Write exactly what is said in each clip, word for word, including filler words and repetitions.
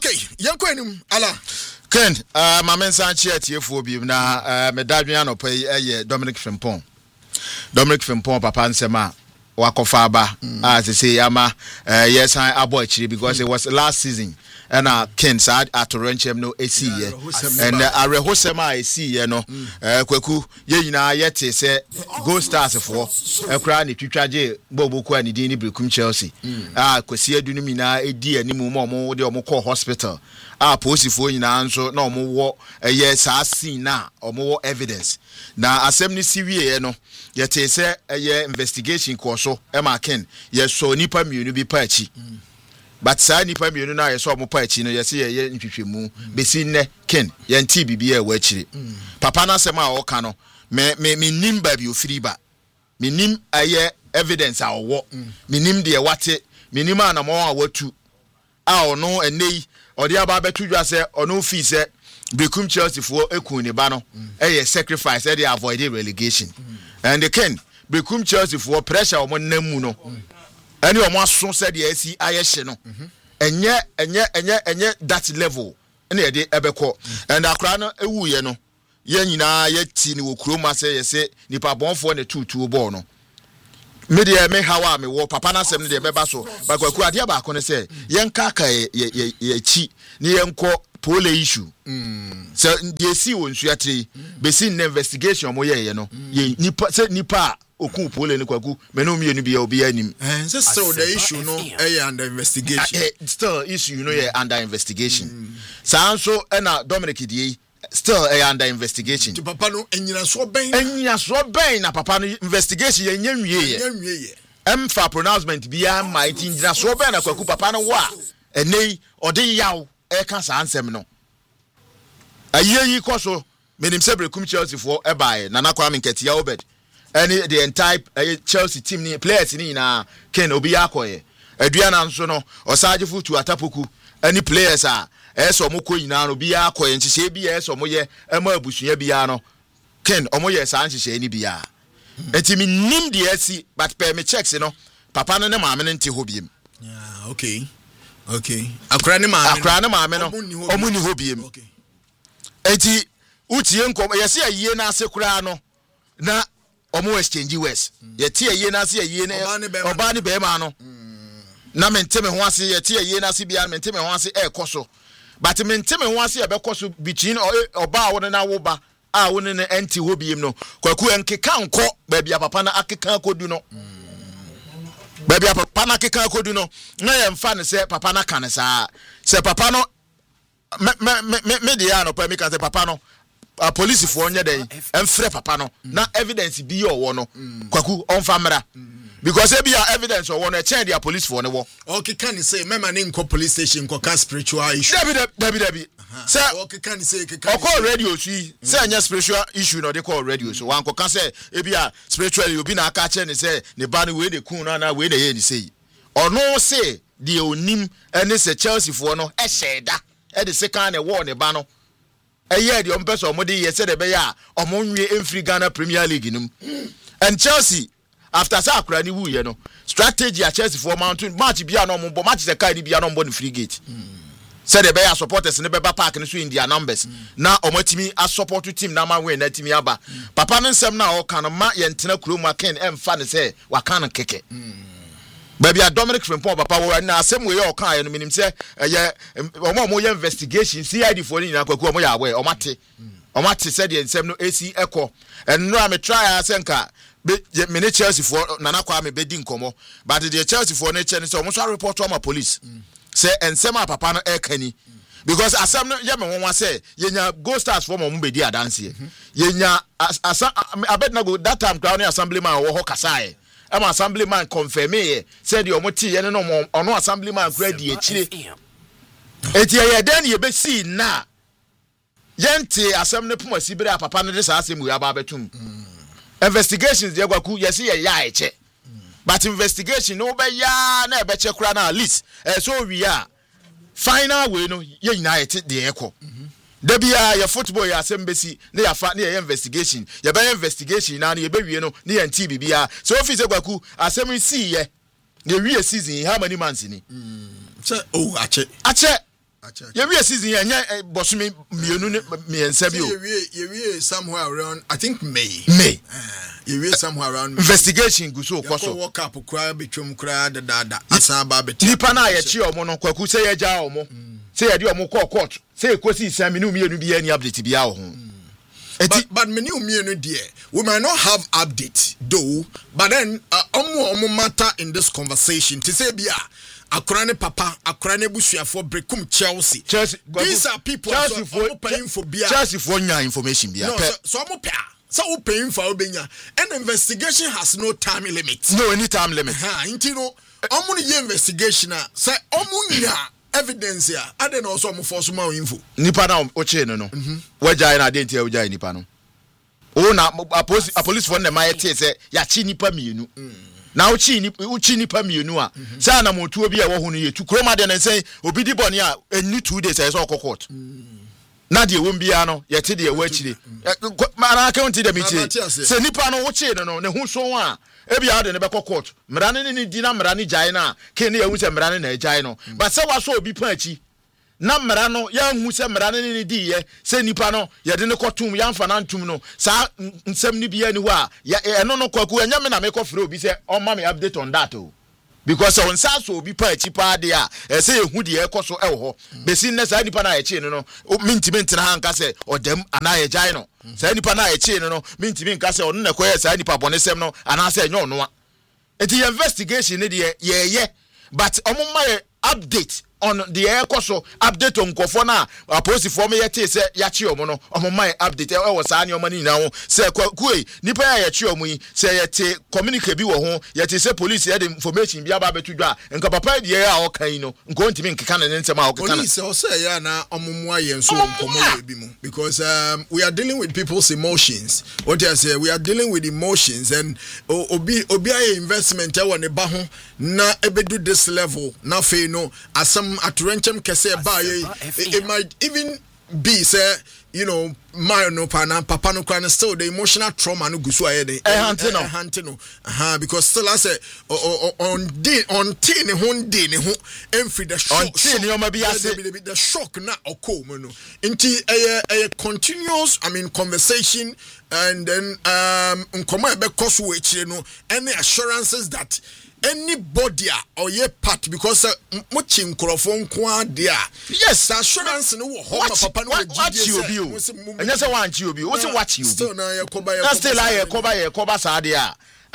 Okay, yanko enim ala. Ken, uh, my men san chia tie fo bi na uh, me dadwen anopa yi Dominic Frimpong. Dominic Frimpong papa nsema wakofa aba as they say ama uh, yes I abo actually because mm. it was last season and uh Ken said at Toronto no A C yeah, and arehosema A C yeah no eh kwaku ye nyina yete say Gold Stars for ekra ni twitwaje boboku ani din ni Brekum Chelsea ah kwasi adunu mina edi animu mo mo de omo call hospital ah posifo nyina nso na omo wo eye saa scene na omo wo evidence na asem ni siwie no yete say eye investigation ko so e ma Ken ye so nipa mienu bi pa achi but sa nipa mienu na ye so omo pa achi no ye se ye ntwetwemu besi nne Ken ye nti bibia e wa achire papa na asem a wo ka no me me me nimba bi ofiri ba me nim aye evidence a wo me nim de wate me nim anamo a watu a ono enei odi aba betu dwa se ono fi se Brekum Chelsea for ekun ne ba no eye sacrifice e dey avoid relegation mm. and the Ken Brekum Chelsea for pressure omo namu no ani omo aso se dey asi ayehye no enye enye enye enye that level ene ye dey ebekọ and akra no ewu ye no ye nyina ye ti ni wokroma se ye se nipa bonfo ne tutu ball no me dey me hawa me wo papa na sem ne dey beba so ba kwaku ade ba ko ne se ye nka ka ye ye ye chi ni ye nko pole issue mm so dey see won suatre be see investigation mo ye ye no ye nipa se nipa okun pole ni kwaku me no mienu bia obi anim eh so still the issue no eh under investigation uh, still issue you know ye under investigation mm. so so na Dominic die still eh under investigation to papa no enyina so ben enyina so ben na papa no investigation ye nyanwie ye nyanwie ye em fa pronouncement bia might enyina so ben na kwaku papa no wa enei ode yaw e ka sa ansem no ayeyi koso menim se Brekum Chelsea for e bae na na kwa menketia obed any the entire uh, Chelsea team ni players ni na Ken obi yakoye aduana nso no osaje futu atapoku any players a eso mo ko nyina no bi yakoye nhihye bi eso mo ye ema abusuya bia no Ken omo ye sa nhihye ni bia enti mi nim de asi but per me checks no papa no ne maame no nte ho biem yeah okay okay akra ne maame akra ne maame no omo ni ho biem okay enti utie nkom yesi aye na ase kura no na omo exchange west ye tie ye na se ye na oba ne be ma no na mente me ho ase ye tie ye na se bia mente me ho ase e koso but mente me ho ase e be koso between oba wo na wo ba a wo ne anti ho biem no kwaku enkeka nko ba bia papa na akeka kodu no ba bia papa na akeka kodu no na ye mfa ne se papa na kan sa se papa no me me me dia no pa mi ka se papa no a police for nya dey emfre papa no na evidence bi yo wo no kwaku onfa mra because e bia evidence wo no e chen dia police for ne wo okay can you say mema ne nko police station ko ka spiritual issue dabi dabi dabi say okay can you say can you call radio si say anya spiritual issue no dey call radio so wan ko kan say e bia spiritually obi na aka che ne say ne ba ne we dey kun na na we dey ye ni say ono say the onim ene say Chelsea for no e sheda e dey second e wo ne ba no eye de ompeso omode ye se de be ya omonwe emfri Ghana Premier League num and Chelsea after sa akra ni wuye no strategy a Chelsea for mountain match bia no mo match se kai ni bia no mo no free gate se de be ya supporters ne be ba park ne so in their numbers na omatimi a support team na man win na timi aba papa no nsem na o kan ma ye ntena kuroma Ken emfa ne se wa kan keke baby a Dominic Frimpong papa wo na asem we o kan ye no minim se ye omo mo ye investigation C I D for ni na kwaku omo ya we omate omate se de nsem no A C echo and no am try asenka me ne Chelsea for nana kwa me bedi nkomo but the Chelsea for ne che ne se omo so report to ma police se ensem a papa no e kani because asem no ye me won wa se ye nya Gold Stars for mo bedi adanse ye nya abet na go that time crown assemblyman wo ho kasae am assemblyman confirm me said the omoti ye no ono assemblyman kura di echire eti ye den ye be see na yente asem ne poma sibire papa no de sa asem we aba betum investigations de gwaku ye se ye ya eche but investigation no be ya na e be che kura na list eh so we ya final way no ye nyina yete de ekọ Debia ya football ya asembesi na ya fa na ya investigation ya be investigation na na ye be wie no na ya nti bibia so office gwaku asem si ye na wie season how many months ni mm say oh ache ache Yeah, we are season yeah bosumi mienu miensa bi o. Yeah, we somewhere around I think May. May. Yeah, we somewhere around May. Investigation go so kwaso. Walk up cry betwum cry da da da. Asa ba beti. Nipa na ye chi omo no kwaku say ye ja omo. Say ye de omo call court. Say ekosi isam mienu mienu bi any update bi a ho. But but many mienu there. We might not have update though, but then omo omo matter in this conversation to say bia Akrane papa, akrane busuya for brekum Chelsea. Chelsea. These are people Chelsea so paying for beer. Chelsea for nya information beer. No, so I'm pay. So we paying for obenya. And investigation has no time limit. No any time limit. Ha, you know, omo ni investigation na say omo nya evidence ya. And then also omo force ma info. Nipa na oche no no. Wajai na identity wajai nipa no. O na a police a police for na ma yete say ya chi nipa mienu. Na uchi ni uchi nipa mienu a say na motu obi a wo hu no yetu kroma de na say obi di bone a eni two days say so court na de wo mbia no yete de wo akire mana ka unti de mi chire say nipa no uchi no no ne hu so a e bia de ne be court mra ne ni di na mra ne jai na ke ne ehu say mra ne na jai no but say wa so obi pa achi na mra no ya hu se mra ne ni di ye se nipa no ye de ne kotum ya mfa na ntum no sa nsem ni bia ni ho a eno no kwaku anya me na me kofre obi se on ma me update on that o because on sa so obi pa achi pa de a e se ehu de e koso e ho besi ne sa nipa na ye chi no minti minti na hanka se odem ana ye jai no sa nipa na ye chi no minti minti ka se on na koye sa nipa bonesem no ana se enyo no a enti investigation ne de ye ye but omo ma update on the air koso update on kofo na aposi for me yete se ya chi omo no omo mai update e wo sa anya omo ni na ho se kuei nipa ya ya chi omo yi se yete communicate bi wo ho yete se police ya the information bi aba betu dwa nka papa die ya o kan no nko ntimi nkeka na nsema o keka na police o say ya na omo mu ayen so nkomo bi mu because um, we are dealing with people's emotions. What I say, we are dealing with emotions and obi obi aye investment e wo ne ba ho na ebedu this level na fe no asam aturenchem kese ba ye it might even be say you know my no pana papa no kran still the emotional trauma no gusu aye dey eh hante no hante no aha because still I say on day on tin ne ho day ne ho emfri the shock on tin ne o ma bi ase the shock na okom no nti eh eh continuous I mean conversation and then um nkoma e be koso we chire no any assurances that anybody or ye part because much in crofon kwa dia yes assurance no ho papa no what you be and yes I want you be what what you still na ye koba ye still ye koba ye koba sa dia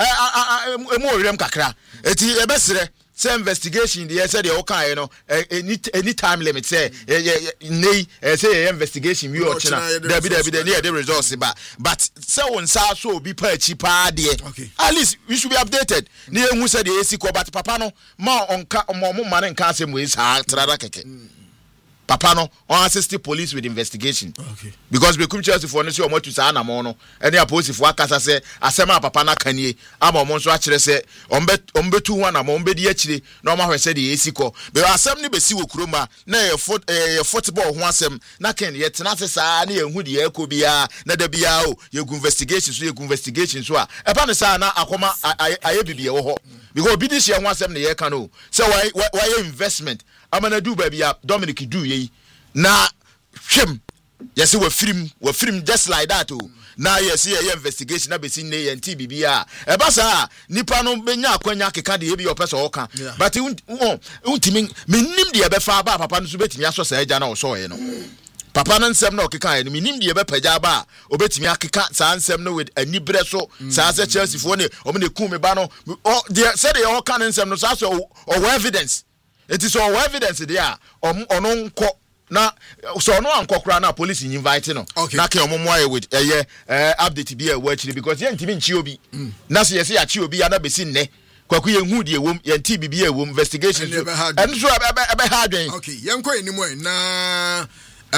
eh emo orem kakra eti e besere say investigation the say the okay no any any time limit say nei say investigation we o china there be there be there the results ba but say won sa so obi pa achi pa de at least we should be updated na ehu say the A C ko but papa no ma onka mo mo ma nka asem we sa trada keke papa no on assist police with investigation okay because we come Chelsea for no say omo to sa na mo no any apostle for akasa say asema papa na kanie ama omo nso a kire say ombe ombetu ho na mo ombe di akire na omo hwese de esi ko be asem ni besi wo kuroma na ye foot eh football ho asem na ken ye tena se sa na ye hu de ye ko bia na da bia o ye go investigation so ye go investigation so a e pa ne sa na akoma aye bibie wo ho because bi dis ye ho asem na ye kan o say why why investment amana do baby Dominic do ye na hwem yes we film we film just like that oh na yes ye investigation na besi ne ye nti bibia e ba sa nipa no benya akwanya keka de bi opese oka but untimi menim de be fa ba papa no so betimi aso sa eja na wo so ye no papa no nsem na okeka ye no menim de be paja ba obetimi akeka sa nsem no with anibre so sa se Chelsea fo ne o me ku me ba no de said the oka nsem no so so o evidence it is all evidence there ono nko na so no ankokra na police invite no na ke omo moye with eh eh update bi e wo akiri because ye ntimi nchi obi na so ye se ya chi obi ya na besi nne kwaku ye hu de ewom ye nti bibi ewom investigation and so ebe ha adwen okay yenko enimo na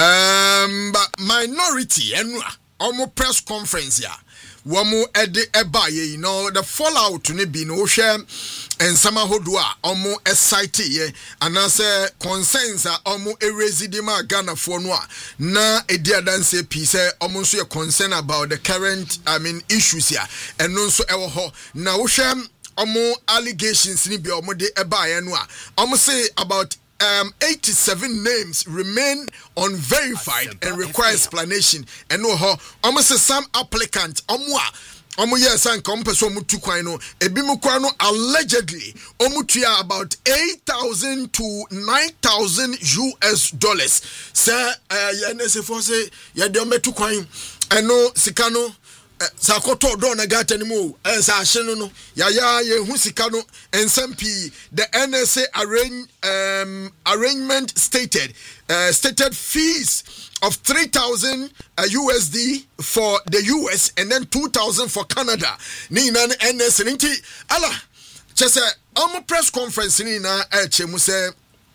um minority enua omo press conference ya womu ede eba ye you know the fallout ne bi no hwe ensama hodo a omo excite ye anase concerns a omo eresidima Ghana for no a na edi adanse pi se omo nso ye concern about the current I mean issues here eno nso ewo ho na wo hwe omo allegations ni bi omo de eba ye no a omo say about um, eighty-seven names remain unverified and require explanation. And no, almost some applicant, omwa. Omo yes and compass omu tu kwano ebimu kwano allegedly omu tuya about eight thousand to nine thousand U S dollars. Sir, uh, ya nese for say ya de ometu kwan eno sikano sakoto do na gata ni mo eh sa ahye no ya ya ye hu sikano ensem pi the N S A arrange um arrangement stated uh, stated fees of three thousand uh, U S D for the U S and then two thousand for Canada. Ni na N S A nti ala chese am press conference ni na e chemu se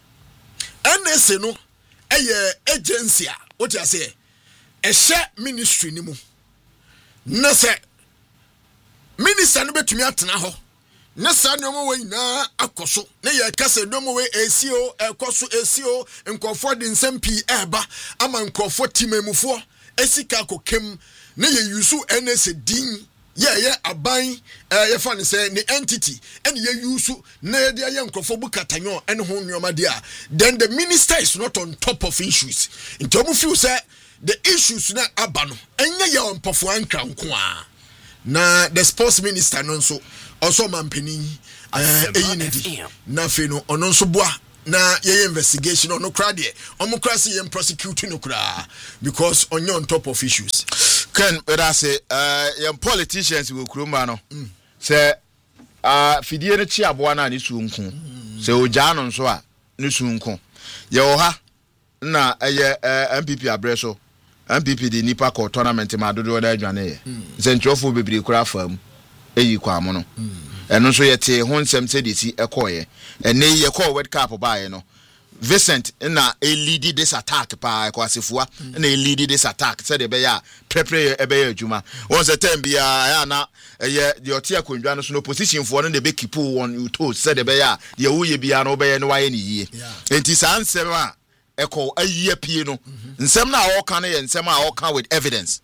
N S A no eye agency a what you say e she ministry ni mu na se minister no betumi atena ho na sa nyomo we na akoso na ye kase domo we esio ekoso esio nkofo de nsempi eba ama nkofo timemufo esika kokem na ye yusu N S A din ye ye aban ye fa ne say the entity and ye yusu na ye de ye nkofo bukatanyo ene ho nyoma de a then the minister is not on top of issues ntomu feel say the issues na abano enye ye on pofo ankra nko a na the sports minister no so also mampeni eh eyinedi na fe no ono nso boa na ye investigation ono kra de omo kra se ye prosecute no kra because onye on top of issues Ken whether say uh your politicians will kroma no say uh fidie ne chi aboa na ne suunku say oja no nso a ne suunku ye wo ha na eye M P P abreso M P P di nipa ko tournament ma dodo da adwane ye say ntrofo bebiri kra fam eyi kwa mo no eno so yete ho nsem se de si ekoye ene ye call World Cup baaye no Vincent na e lead this attack pa kwa sefua na e lead this attack said de be ya prepare e be ya adwuma won se time bia ya na ye de ote akondwa no so no position for no de be keep on you told said de be ya de wo ye bia no be ye no waye ne yie enti sa nsem a eko ayi apie no nsem na wo kan ye nsem a wo kan with evidence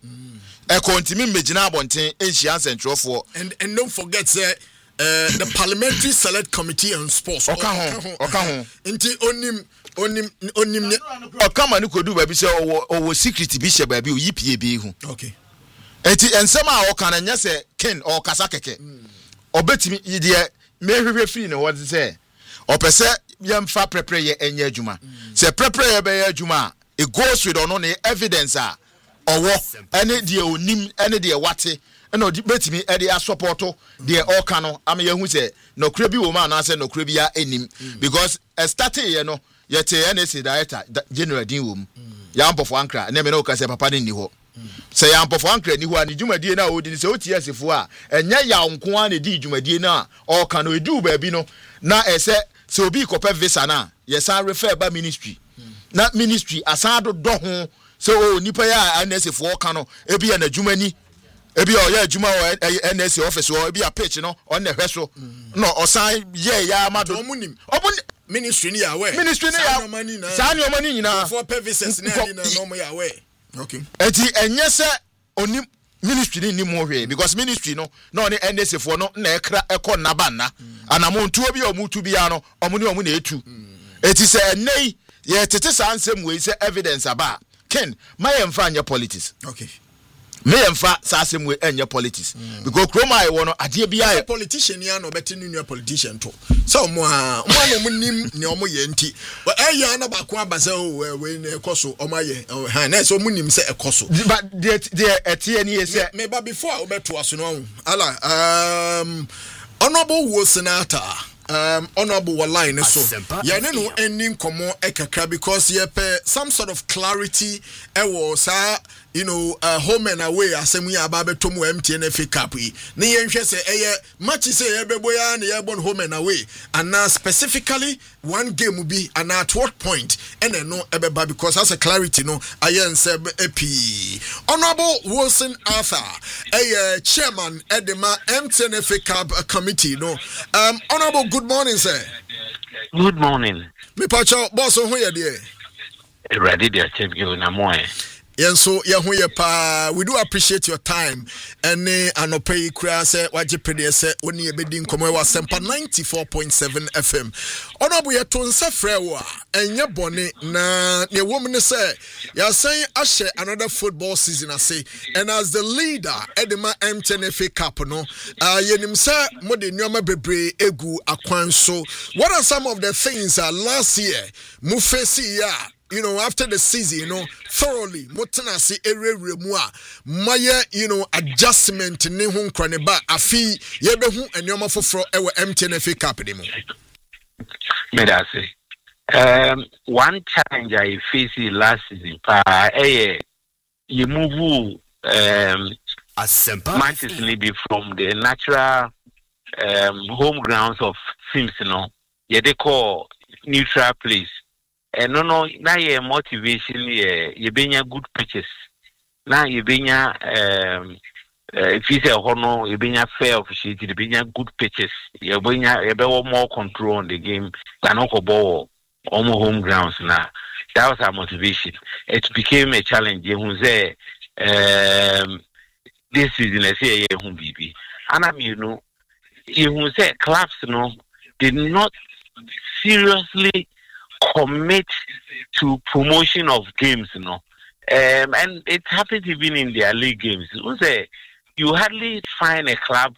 e continue megina abonten enhia centrofo and and don't forget say uh, the Parliamentary Select Committee on Sports. Okay, okay, okay. Inti onim onim onim. Okama ni kodu baby say o o secret bi she baby o yipie bi hu. Okay. Enti ensema o kan anya say ken o kasa keke. Obetimi de mehwehwe free ne what say. Opese yemfa prepare ye enye adwuma. Say prepare ye be ye adwuma. It goes with ono ne evidence a owo ene de onim ene de wate. And no betimi e dey support the all cano am ye hu say no kra bi wo ma na say no kra bi ya enim because e start ye no ye te N S A director general din wo ya mpofo ankra na me no ka say papa ni ho say ya mpofo ankra ni ho ani djumadie na odi say oti asefo a enya ya nko a na di djumadie na all cano edu ba bi no na e say se obi kope visa na ye san refer ba ministry na ministry asado do ho say o nipa ya N S A fo cano e bi na djumani ebi o ya adwuma o N S A office o ebi a pitch no on the hweso no osan ye ya amado omunim obun ministry ni ya we ministry ni ya sa ni omani nyina for purposes na ni na no mo ya we okay enti enye se onim ministry ni mo hwe because ministry no na on N S A fo no na ekra ekọ naba na anamo ntuo bi o mutu bia no omuni omu na etu enti se enei ye tete sa ansem we se evidence aba ken mayemfa anya politics okay me emfa sasem we enye politics mm. because kroma e wono ade bia e politician ya no beti new politician to so mo a mo no munim ne omo ye nti e ya na ba ko abasa o we ne ekoso omo ye ha na so munim se ekoso but the the etie ni say me ba before obeto aso no ala um honorable wo senator um honorable line so ya ne no ending komo ekakra because ye pe some sort of clarity e was uh, you know uh, home and away asemu ya ba beto mu M T N F A Cup yi ne ye nhwe se eye match se ye bebo ya na ye bon home and away and now specifically one game be and at what point and no ebeba because as a clarity no ayen se epi honorable Wilson Arthur a chairman edema M T N F A Cup committee no um honorable good morning sir. Good morning. Me pacho boss ho ye de ready there champion na moe Yen so ye ho ye pa. We do appreciate your time. Ene anope kura se waje pede se oni e bedi nkomo e wasempa ninety-four point seven F M. Ono bo ye to nsa frɛ wo a enye bone na ne wo me say ya say ahye another football season ase, and as the leader edema M T N F A Cup no uh yenim say mo de nyoma bebre egu akwan so. What are some of the things uh, last year mu face ya, you know, after the season, you know, thoroughly motena si erewre mu a maye, you know, adjustment ne ho nkwane ba afi ye be hu anyoma foforo e wo M T N F A Cup de mu. Me da say um one challenge I faced last season pa eh you move um Manchester United from the natural um home grounds of teams, you know, yeah, they call neutral place. And no, no, now your motivation, yeah, you bring good pitches. Now you bring um, if you say honor, you bring fair officiating, you bring good pitches. You bring a more control on the game than Uncle Ball on home grounds. Now that was our motivation. It became a challenge. You say, um, this season, I say, yeah, home B B. And I mean, you know, you say clubs, you know, did not seriously commit to promotion of games, you know, um, and it happens even in their league games. You say you hardly find a club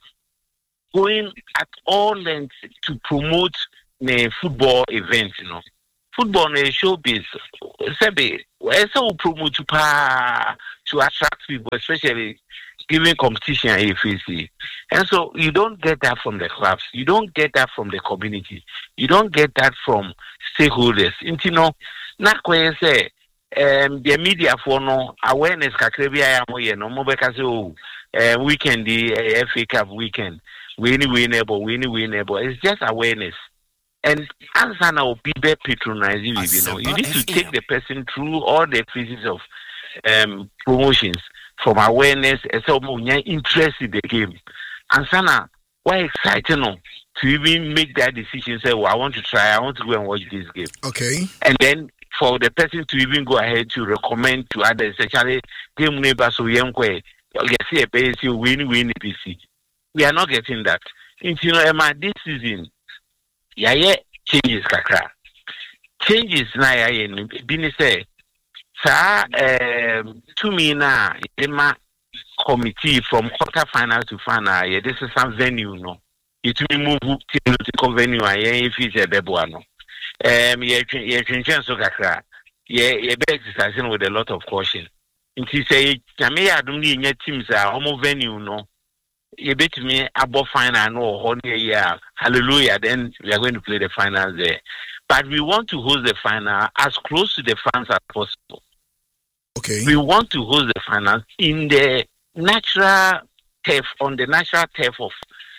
going at all lengths to promote the football event, you know. Football is showbiz. Sebe, so promote to pa to attract people, especially given competition at A F C. And so you don't get that from the clubs. You don't get that from the community. You don't get that from stakeholders. You know, not quite say um the media for no awareness kakrebia ya no mo beka say oh uh, weekend the uh, F A Cup weekend we any winnable we any winnable. It's just awareness. And answer now be patronizing, you know. You need to take the person through all the phases of um promotions, from awareness and so more interest in the game. And Sana, why exciting no, to even make that decision, say, well, I want to try, I want to go and watch this game. Okay. And then for the person to even go ahead to recommend to others, especially game neighbors who young way, you see a base, you win, win, P C. We are not getting that. You know, Emma, this season, yeah, yeah, changes, kakra. Changes, na yeah, yeah, bini say, Sir, um, to me now, the committee from quarter final to final, yeah, this is some venue, no. It will move to the venue, yeah, if it's a bebuano. Um, yeah, yeah, change so kakra. Yeah, yeah, be exercising with a lot of caution. And he say, Jamia, don't need your teams are almost venue, no. You bet me above final, no, honey, yeah, hallelujah. Then we are going to play the finals there. But we want to host the final as close to the fans as possible. Okay. We want to host the finals in the natural turf, on the natural turf of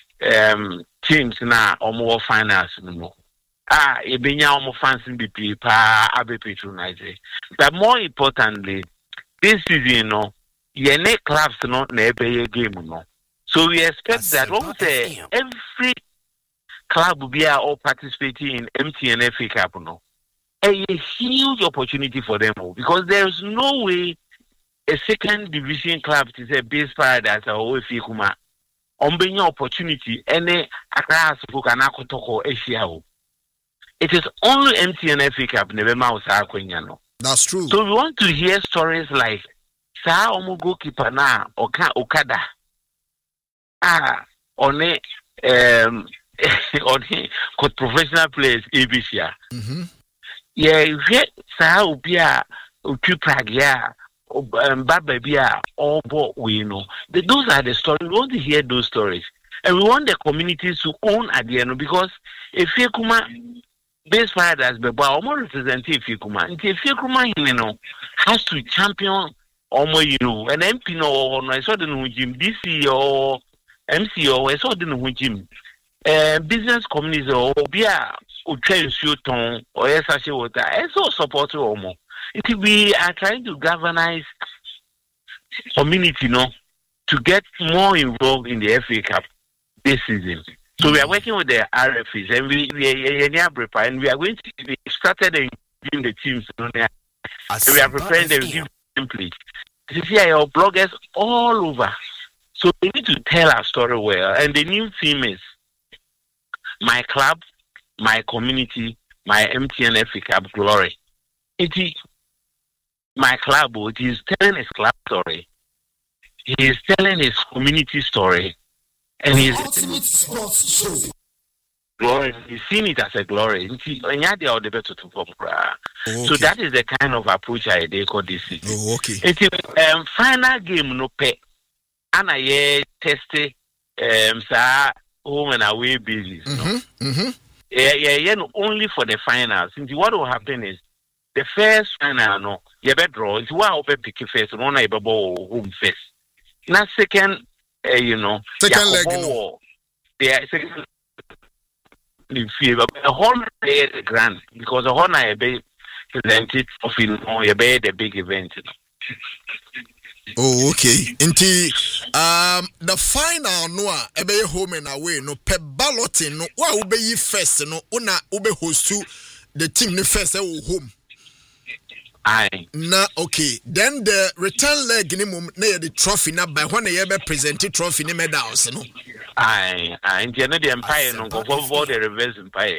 um, teams now, or more finals. No. Ah, it be now more fans in B P, pa, abe patronizing. But more importantly, this season, you know, your next clubs not never a game, no. So we expect that almost every club will be all participating in M T N F A Cup, no. A huge opportunity for them all, because there's no way a second division club to say base paradise or if you come on being opportunity any across book and akotoko Asia. It is only M T N F A Cup never mouse. That's true. So we want to hear stories like Sa Omo goalkeeper na Oka Okada. Ah, on a um on a professional players A B C. Mm-hmm. Yeah, you get Sa Ubia Utu Pragia um Baba Bia all but we know. Those are the stories. We want to hear those stories. And we want the communities to own at the end, because if you come base paradise but almost representative if you come and if you come you know has to champion almost you know an M P no or I saw the Jim D C or M C or I saw the Jim uh business communities or be a ton or yes water I saw support almost. It we are trying to galvanize community, no, to get more involved in the F A Cup this season. So we are working with the R F Es and we we are and we are going to we started in the teams. So we are preparing them. template. You see, your bloggers all over. So they need to tell our story well. And the new theme is my club, my community, my M T N F A Cup glory. It is my club, it is telling his club story. He is telling his community story. And he's ultimate sports show. Glory. He's seen it as a glory. Oh, okay. So that is the kind of approach I they call this. Oh, okay. It's um, final game no pay. And I tested um sa home and away basis. Mm-hmm. Mm-hmm. Yeah, yeah, yeah. No, only for the finals. Since what will happen is the first final no, you better draw. It's why open pick first, one I bubble home first. Now second, uh, you know, second leg. No. Yeah, second. In favor, the whole day grand because the whole night be presented of you know, you be the big event. You know. Oh, okay. Inti um the final no a be home and away no pe balloting no wa ube yi first no una ube host to the team ni first e home. Aye. Na okay. Then the return leg ni mum na the trophy na by when you be present trophy ni medals no. Aye, aye. In the empire no go for the reverse empire.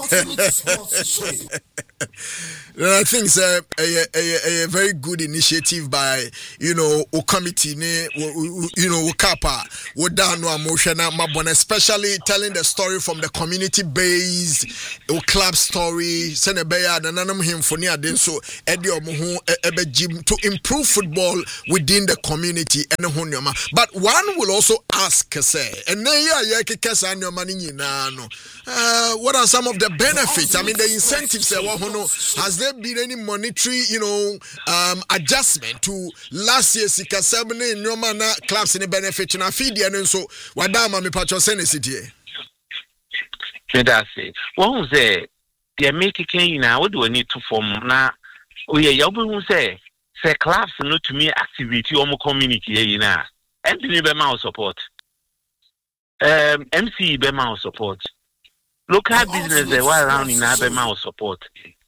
I think it's a, a, a, a very good initiative by, you know, o committee, ne, you know, Kapa, Wodano Emotional Mabon, especially telling the story from the community based club story, Senebeya, and Nanam him for near then so Eddie Omuhu Ebe Jim to improve football within the community and Honyama. But one will also ask, say, and uh, what are some of the benefits? I mean, the incentives, has there been any monetary, you know, um, adjustment to last year's Sika seven in no manner clubs in the benefit and a feed and so what damn me patcho city? That's it. What was there? They make it clean now. What do I need to form now? Oh, yeah, you say, say clubs not to me activity or more community, you know, and to me by my support. Um, M C by my support. Local business they were around in our by my support.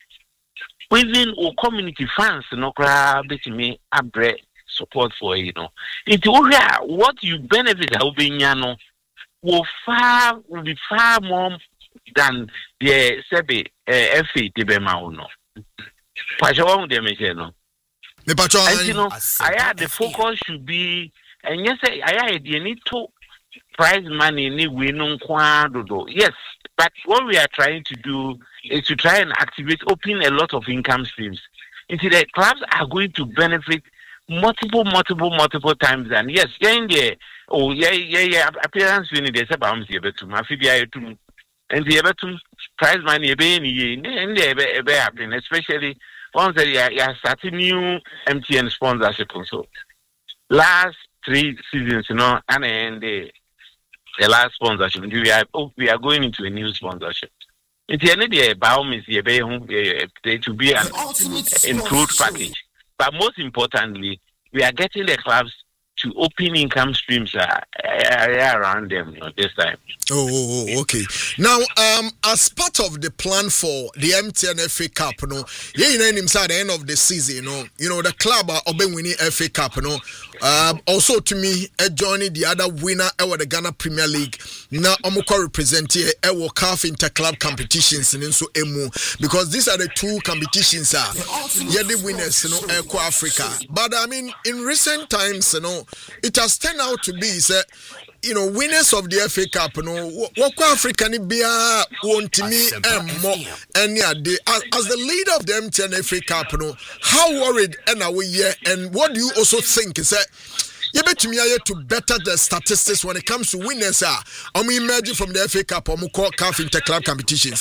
Within our community fans, no crowd bet me a bread support for you know. It's what you benefit how being no will far will be far more than the Sebe F A Tibema no. Pajawan de Mechano. And you know, I had the focus should be and yes, I had you need to prize money ni win quadro. Yes, but what we are trying to do is to try and activate, open a lot of income streams. Into the clubs are going to benefit multiple, multiple, multiple times. And yes, yeah, in there, oh yeah, yeah, yeah. Appearance when they say, "I'm here to my fibia to," and the other to prize money, and they happen, especially once they are starting new M T N sponsorship. Also, last three seasons, you know, and and the the last sponsorship, we are oh, we are going into a new sponsorship. It's the end of the Baum is to be an improved package. But most importantly, we are getting the clubs to open income streams uh, around them you know, this time. Oh, oh, oh, okay. Now, um, as part of the plan for the M T N F A Cup, you know, yeah, you know, inside the end of the season, you know, you know, the club are been winning F A Cup, you know. Um, also to me, uh, joining the other winner, uh, the Ghana Premier League. Now, I'm going to represent here, uh, C A F inter-club competitions, and so emu because these are the two competitions, uh, yeah, the winners, you know, uh, Africa. But I mean, in recent times, you know, it has turned out to be, uh, you know, winners of the F A Cup, you know, what Africa ni be a want to me and more any day. As the leader of the M T N F A Cup, you know, how worried and are we here? And what do you also think is that you bet me to better the statistics when it comes to winners? Are uh, we emerging from the F A Cup or more C A F inter-club competitions?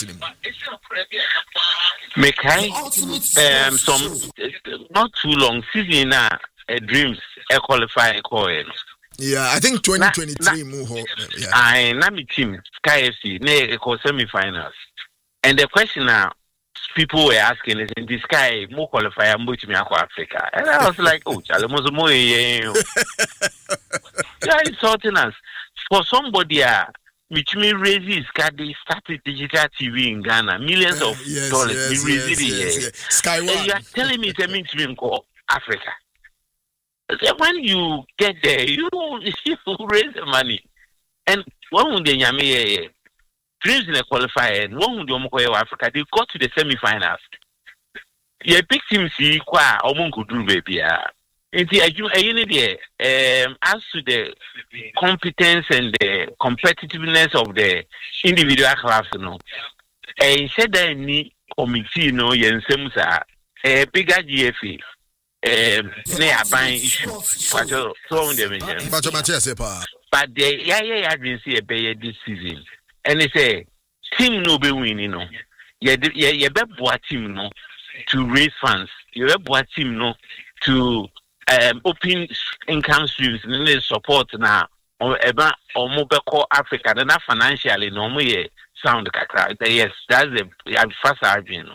Make I um some not too long season now uh, dreams a qualify coin. Yeah, I think twenty twenty-three move. Yeah. I na my team Sky F C ne equal semi-finals. And the question now people were asking is in the Sky more qualifier more to me Africa. And I was like, oh, Charlie Mozomo yeah. Yeah, insulting us. For somebody uh which me raises they started digital T V in Ghana, millions of yes, dollars. Yes, me yes, yes, yes, yes. Sky One. And you are telling me it means to me call Africa. So when you get there, you you raise the money, and one would the Yami dreams in a qualifier, and one would the Africa. They got to the semi-finals. Yeah, big team see qua or could do baby. It's the um as to the competence and the competitiveness of the individual clubs, you know. And said that any committee, no, yen semusa a bigger G F A. Um, near buying issue, but throwing them in. But the yeah, yeah, I didn't see a bay this season, and they say team no be winning, you know. Yeah, yeah, yeah, bet what team no to raise funds. You bet what team no to um open income streams and then support now or ever or mobile Africa. Then that financially no more sound kakra. Yes, that's the first argument.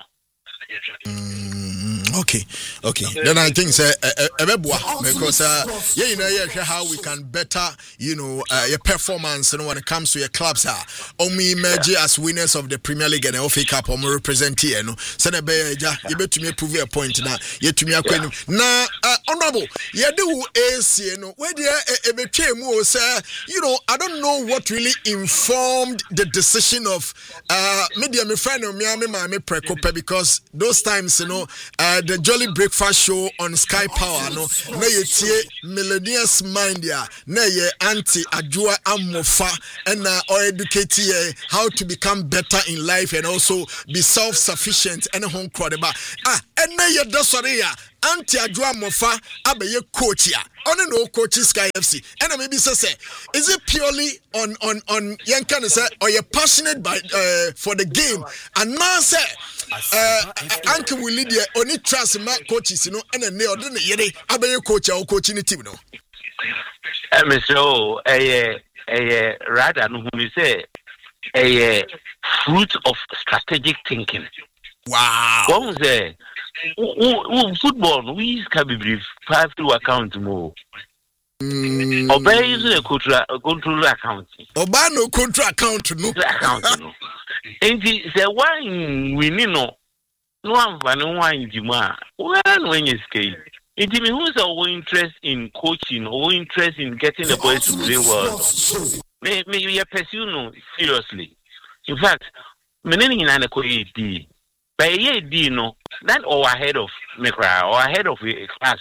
Mm, okay, okay. Then I think say uh, because uh, yeah, you know, yeah, how we can better, you know, uh, your performance, you know, when it comes to your clubs. Ah, Omi emerge as winners of the Premier League and the F A Cup. Omi represent here, you know. So na be ja, you bet to me prove a point na. You to me akwen. Na honorable, you do is you know, where there e be twemu say, you know, I don't know what really informed the decision of uh media me friend me me me prekope because those times, you know, uh, the Jolly Breakfast Show on Sky Power, no, na ye tie Millennials Mind ya, na ye anti Ajua Amofa, and uh, or educate ye how to become better in life and also be self-sufficient and home crowdeba. Ah, and na ye dasore ya anti Ajua Amofa abe ye coach ya. Only no coaching Sky F C. And maybe say, is it purely on on on young can say or you're passionate by uh, for the game and now say uh Uncle will lead you only trust my coaches, you know, and then they are doing it. I be your coach or coaching the team, no. Uh, Mister O, a a rather no who say a fruit of strategic thinking. Wow. What was there? Football, we can be brief. Five to account more. Obey using a control control account. Obey no control account, no account. And the one we need no one for no one Juma. When when you scale, it means who's our interest in coaching or interest in getting the boys to play well. May may you pursue no seriously. In fact, many in an equity. By a year, do you know that or ahead of Mekra or ahead of a class?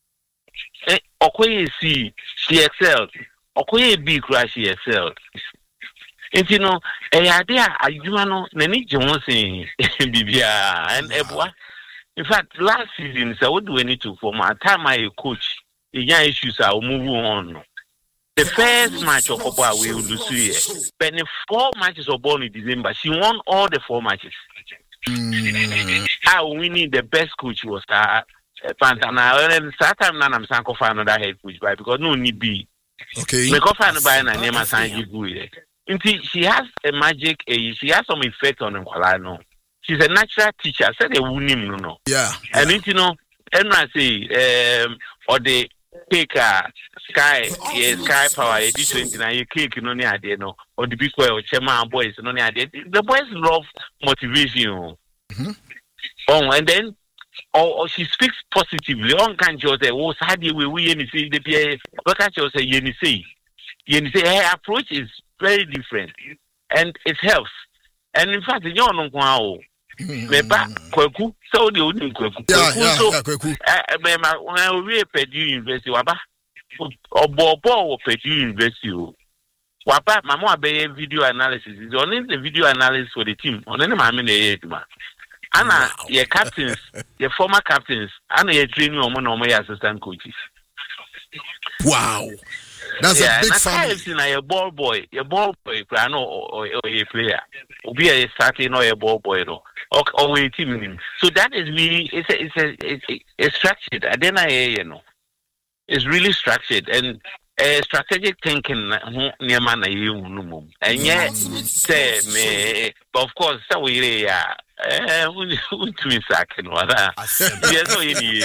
Okoye C, she excelled. Okoye B, crash, she excelled. And you know, a idea, I do know, Nani Johnson, Bibia, and Ebwa. In fact, last season, so what do we need to for my time? I coach, the young issues are moving on. The first match of Oba we will do here, but the four matches of born in December, she won all the four matches. Mm. How winning the best coach was uh, Pantana. And that time, now I'm saying for another head coach, right? Because no need be. Okay. Me go find by na name Sanji Gui. Until she has a magic, uh, she has some effect on him. No, she's a natural teacher. I said a winning, no, no. Yeah. And yeah. It, you know, and I say, um, or the take uh, Sky, yeah, Sky Power, D twenty-nine, you cake, you know, near there, no, or the big boy or chairman boys, you know, near there. The boys love motivation. Mm-hmm. Oh, and then, or, or she speaks positively. On can you say, oh, sadly, we we any say the P A, what can you say, you say, you say, her approach is very different, and it helps. And in fact, you don't know how. Meba Kweku, so the only Kweku. Yeah, yeah, Kweku. Mema, when we Purdue University, Waba, or Bobo Purdue University, Waba, Mama Bay video analysis is only the video analysis for the team. On any mammy, Anna, your captains, your former captains, and your training on one of my assistant coaches. Wow. That's yeah, a big family. Now your ball boy, your ball boy, or, or, or a player, or be a starting or a ball boy, or, or a team. So that is really, it's a, it's a, it's, a, it's structured. I don't know, you know, it's really structured and uh, strategic thinking. Near man, you and yet, say me, but of course, so we are. Eh, to me, second one. Yes, no,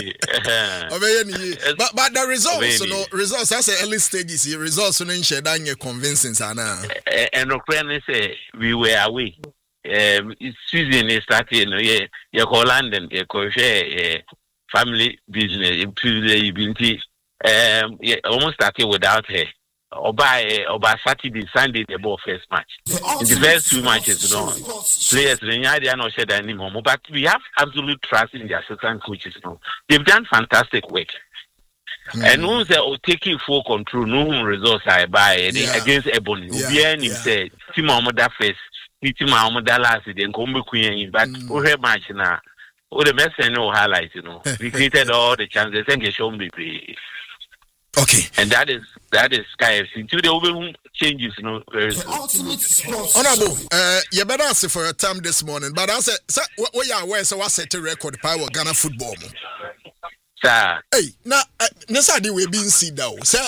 but but the results, you know, results as early stages, the results on share down your convincing, Sana. And Ukraine say we were away. Um, season is starting. Yeah, you call London, you call share family business. You been um, yeah, almost started without her. Or by or by Saturday, Sunday, they bought first match. In the first two matches, you know, players, they are not sure anymore. But we have absolute trust in the assistant coaches. You know, they've done fantastic work. Mm. And who say, oh, taking full control, no results I buy yeah. against Ebony. Yeah. Yeah. Yeah. Said, Team Amada first, Team Amada last, then come Queen. But who have match now? Oh, the best and no highlights, you know. We created all the chances and get shown me. Okay. And that is that is Sky F C. Until the over changes, you know, very soon. Honorable, uh, you better ask for your time this morning. But I said, sir, what you are aware, so I set a record power Ghana football. Sir. Hey, now, Nessa, we have been seen now. Sir,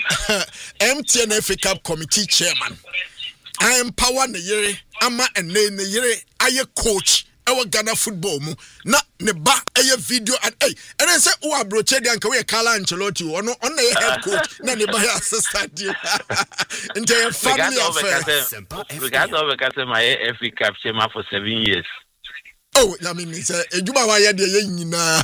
M T N F A Cup Committee Chairman. I am power the year, Ama and name the year, I a coach. Our Ghana football mu na ne ba eye video and hey and then say o abroche dey anka we Carlo Ancelotti ono on the head coach na ne ba assistant you into your family affair because of because my F A Cup chairman for seven years. Oh, I mean it's a ejuma wa ye dey ye nyina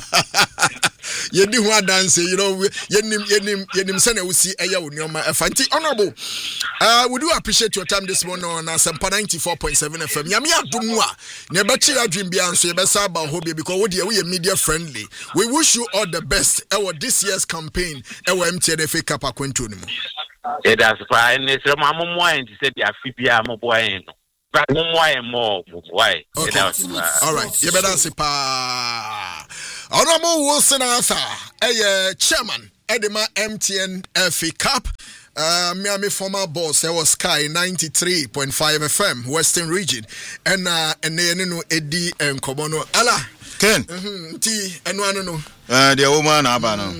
ye di ho dance you know ye nim ye nim ye nim say na we see eye wo nyoma efanti honorable. Uh, we do appreciate your time this morning on Asempa ninety-four point seven F M. Yami adumwa ne bechi adwin bia nso ye besa ba ho bia because we dey we media friendly. We wish you all the best ewo this year's campaign ewo M T N F A Cup akwantu ni mu. Eh that's fine. Ne se ma mo and say dia fibia mo boy no. But more more why? Okay. All right. You better say pa. Honorable Wilson Arthur, a chairman, Edema M T N F A Cup. Uh, Miami former boss, there was Sky ninety-three point five F M, Western Region, and uh, and then you know Eddie and Kobono. Allah. Ken. Mhm. T and one no. Uh, the woman abano.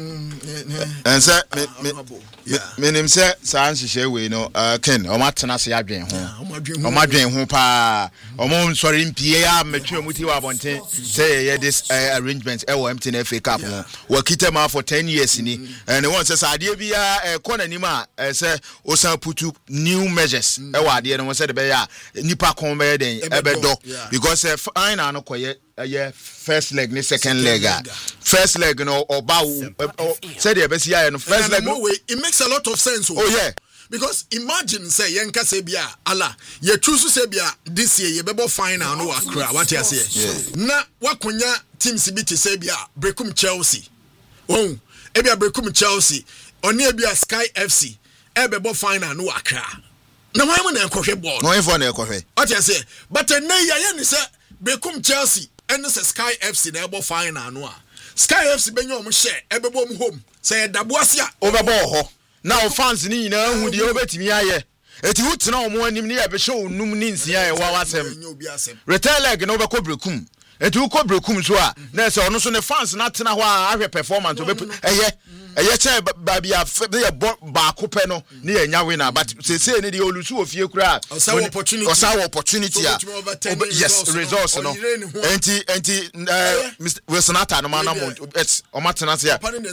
And say me me me nim say san hihye we no uh Ken o matena se adwen ho. O madwen ho pa. O mo sorry mpie ya metwe muti wa bonten say ye this uh, arrangement e wo M T N F A Cup no. Wa kita ma for ten years ni. And the one say ade bia e kona nim a say o san putu new measures e wa ade no say de be ya nipa kon be den e be do because uh, fine an koye yeah, first leg, ni second leg. First leg, you know, or bow. Say the best year, no first leg. No way, it makes a lot of sense. Oh yeah, because imagine say Yanka Sebia, Allah, you choose to Sebia this year, you better final no Accra. What you say? Na wakunya team Sibiti Sebia, Brekum Chelsea. Oh, Ebia Brekum Chelsea, or near Bia Sky F C, Ebebo final no Accra. Na why am I coffee ball? No, if one coffee. What you say? But then you say Brekum Chelsea. And this is Sky F C na ebo final no. Sky F C benyo mo share ebebo mo home. Say daboasia obebo ho. Now fans ni nyina hu de obetimi aye. Eti wutina omo anim ni e be show num ni nsia e wa wasem. Return leg no be ko Brekum. Eti wo ko Brekum so a na say ono so ne fans na tena ho a ahwe performance obe eye. Eye che ba bia be ba ko pe no ni enya winner but say say ni de olusu ofie kura. Osa opportunity. Osa opportunity a. Yes, resource no. Enti enti Mister Wilson Ata no man no it's o matena say.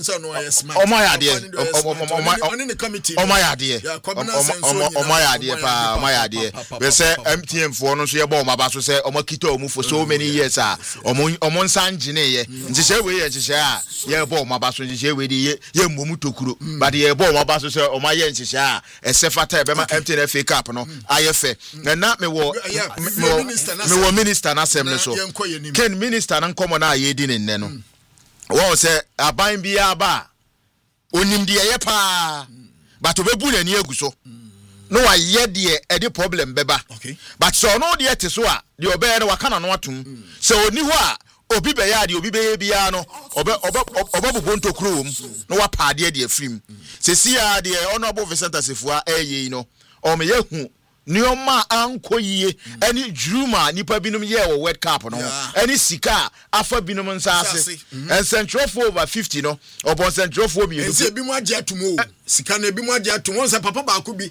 O my idea. O ni committee. O my idea. O my idea pa, my idea. We say M T N for no so ye bo maba so say o makita o mu for so many years a. O mo nsan gine ye. Nti say we ye nhye a ye bo maba so nhye we di ye mmomu tokuro but ye bo maba so say o ma ye nhye a esefata e be ma M T N F A Cup no ayefe na na me wo me wo minister na sem ne so ken minister na nkomo na ye di ne nne no wo say aban bia ba onim de ye pa but obebu na ni aguso no wa ye de e de problem beba but so no de te so a de obe na waka na no atum say oni ho a obi be ya de obi be bia no obe obe obe bonto krom no wa paade de afrim se sia de honorable Vincent Asefua eye no o me yehu nioma ankoyie ani juma nipa binum ye wo World Cup no ani sika afa binum nsase and central for over fifty no obon central for bi e bi mu age atomo sika na bi mu age atomo nsa papa ba ko bi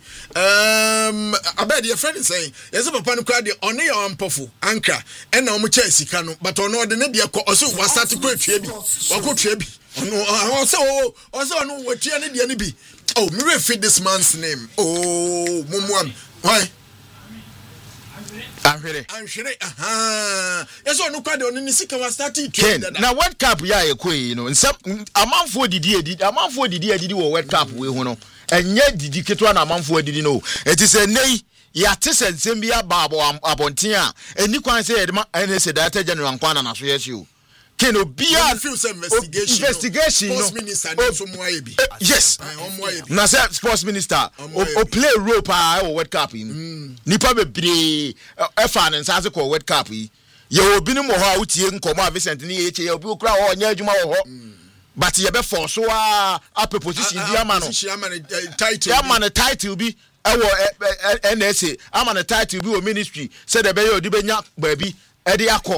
um abed your friend say yes papa no kwa de one ye ampofo anka and na o mu cha sika no but ono de ne de ko o so wa start ko atue bi wa ko tue bi ono o so o so no wa tue ne de ne bi oh me fit this man's name oh mumwan why Ahwere. Ahwere. Aha. Yeso no kwade oni sika wa start to Ken. Na World Cup ya ekoi no. Nsam amanfo didi edidi, amanfo didi edidi wo World Cup we ho no. Enye didi ketwa na amanfo edidi no. Eti se nei ya tese nsem bia ba abonten a eni kwan se yedema ene se data general nkwana na so yechi o. Ken obia investigation investigation no. Sports minister no so moye bi. Yes. Na say sports minister o play role pa o World Cup in. Nipa bebre e fa ne nsa se ko World Cup yi. Ye obi ni mo ho a utie nkomo a Vincent ni ye che ye obi okura ho nya adwuma wo ho. But ye be force so a a position di ama no. Title. Ya man title bi ewo N S A ama title bi o ministry say de be ye odi benya baabi e de akọ.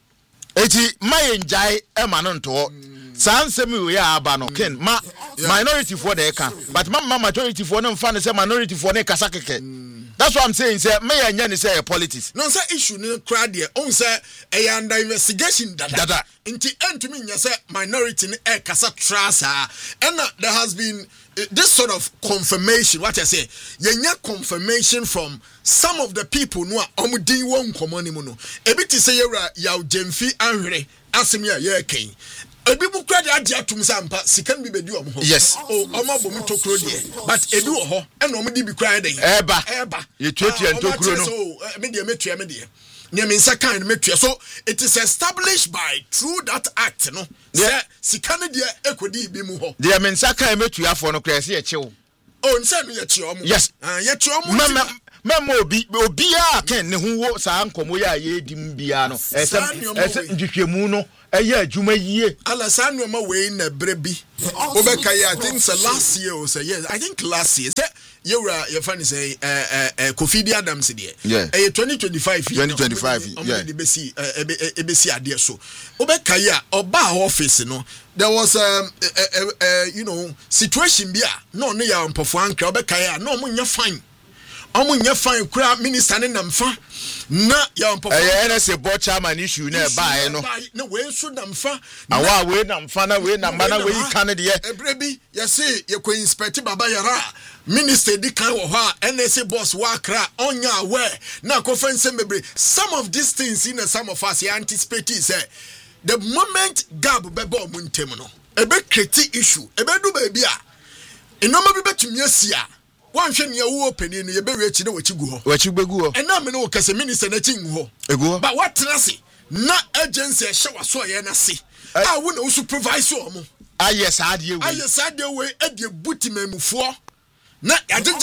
Eti my enjai e ma no nto. San nsem we ya aba no Ken ma minority for the can but ma majority for no mfa say minority for no kasa keke. That's what I'm saying say me ya nya ni say politics. No say issue ni crowd there on say e under investigation dada. Dada. Inti entumi nya say minority ni e kasa trasa and there has been uh, this sort of confirmation what I say yenya confirmation from some of the people no omudi won komoni mu no ebi ti say yewra yaw Jemfi Ahwere asem ya ye ken ebi bu kra de age atum sampa sika bi bedi omo ho yes o omo bom tokro de but ebi wo ho e na omo di bi kra de eba eba ye tuatua tokro no so me de metua me de ne me nsa kan me metua so it is established by through that act no say sika ne de ekodi bi mu ho de me nsa kan metua fo no kra se ye chew o nsa no ye che omo yes ah ye che omo memo obi obi a Ken ne hu wo sa nkomo ya ye dim bia no ese ese ndwetwemu no eye adwuma yie ala sa noma we na brebi obeka ya I think say last year or say yes I think last year say you were your funny say eh eh Kofi Adams there eh twenty twenty-five twenty twenty-five yeah e be see e be see ade so obeka ya oba office no there was um uh, uh, uh, you know situation bia no no ya mpofo ankra obeka ya no mo nya fine omo nya fine kura minister ne namfa na ya mpofo eh na se board chairman issue na ba e no na we nso namfa awa we namfa na we namba na we kan de ebrebi ya say ye ko inspect baba yara minister di kan wo ha N S A boss wa kra onya aware na conference mebre some of these things in some of us anticipate say the moment gab bebe o muntem no ebe create issue ebe do ba bia enoma bi betumi asia wan hwe ne wo opani no ye be we chi na wachi gu ho wachi gbegu ho ena me no wo kase minister na chi ngu ho egu ho but what trase na agency e hye waso ye na se a wo na wo supervise o mo aye saade we aye saade we e de buti memufo na agege